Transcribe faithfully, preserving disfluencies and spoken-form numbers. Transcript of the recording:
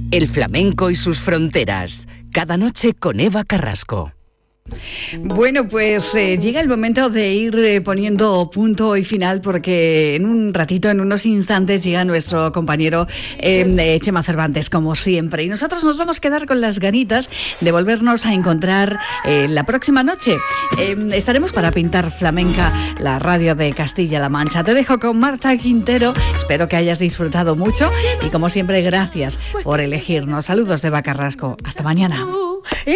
El flamenco y sus fronteras. Cada noche con Eva Carrasco. Bueno, pues eh, llega el momento de ir eh, poniendo punto y final, porque en un ratito, en unos instantes, llega nuestro compañero eh, eh, Chema Cervantes, como siempre. Y nosotros nos vamos a quedar con las ganitas de volvernos a encontrar eh, la próxima noche. Eh, estaremos para Pintar Flamenca, la radio de Castilla-La Mancha. Te dejo con Marta Quintero. Espero que hayas disfrutado mucho y, como siempre, gracias por elegirnos. Saludos de Eva Carrasco. Hasta mañana.